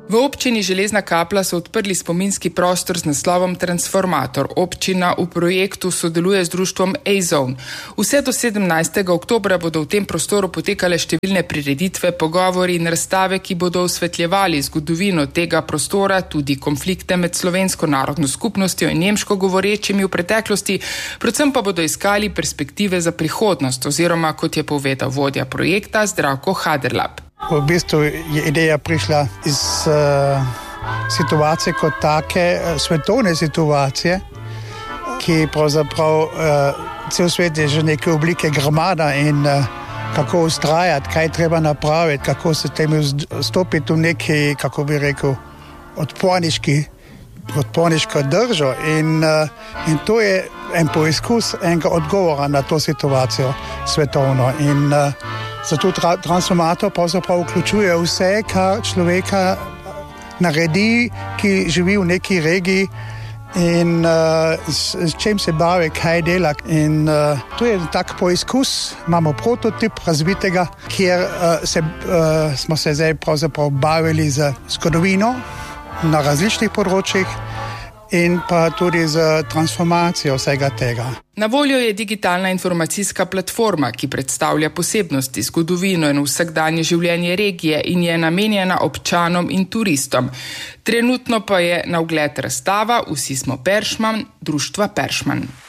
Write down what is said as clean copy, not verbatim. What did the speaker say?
V občini Železna Kapla so odprli spominski prostor z naslovom Transformator. Občina v projektu sodeluje z društvom A-Zone. Vse do 17. oktobra bodo v tem prostoru potekale številne prireditve, pogovori in razstave, ki bodo osvetljevali zgodovino tega prostora, tudi konflikte med slovensko narodno skupnostjo in nemško govorečimi v preteklosti, predvsem pa bodo iskali perspektive za prihodnost, oziroma, kot je povedal vodja projekta Zdravko Haderlap. V bistvu je ideja prišla iz situacije kot take, svetovne situacije, ki pravzaprav cel svet je že neke oblike grmada in kako ustrajati, kaj treba napraviti, kako se temu stopiti v neki, kako bi rekel, odporniško držo in to je en poizkus enega odgovora na to situacijo svetovno in zato transformator pravzaprav vključuje vse, kar človeka naredi, ki živi v neki regiji in s čim se bavi, kaj dela. In to je tak poizkus, imamo prototip razvitega, kjer smo se zdaj pravzaprav bavili z zgodovino na različnih področjih in pa tudi z transformacijo vsega tega. Na voljo je digitalna informacijska platforma, ki predstavlja posebnosti, zgodovino in vsakdanje življenje regije in je namenjena občanom in turistom. Trenutno pa je na ogled razstava Vsi smo Peršman, društva Peršman.